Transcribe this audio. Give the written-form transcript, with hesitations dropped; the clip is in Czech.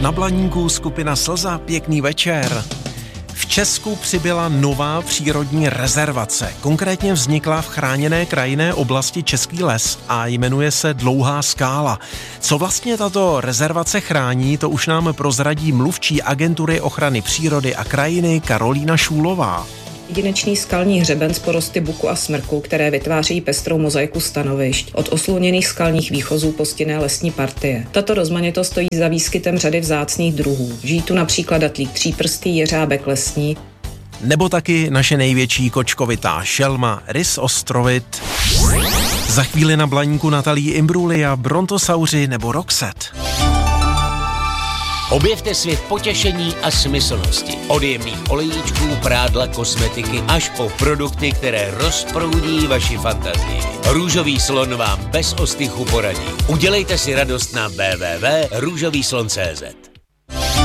Na Blaníku skupina Slza, pěkný večer. V Česku přibyla nová přírodní rezervace. Konkrétně vznikla v chráněné krajinné oblasti Český les a jmenuje se Dlouhá skála. Co vlastně tato rezervace chrání, to už nám prozradí mluvčí Agentury ochrany přírody a krajiny Karolína Šůlová. Jedinečný skalní hřeben s porosty buku a smrku, které vytváří pestrou mozaiku stanovišť, od osluněných skalních výchozů po stinné lesní partie. Tato rozmanitost stojí za výskytem řady vzácných druhů. Žijí tu například datlík tříprstý, jeřábek lesní, nebo taky naše největší kočkovitá šelma rys ostrovit. Za chvíli na Blaníku Natalie Imbruglia, brontosauři nebo Roxette. Objevte svět potěšení a smyslnosti. Od jemných olejíčků, prádla, kosmetiky až po produkty, které rozproudí vaši fantazii. Růžový slon vám bez ostychu poradí. Udělejte si radost na www.růžovýslon.cz.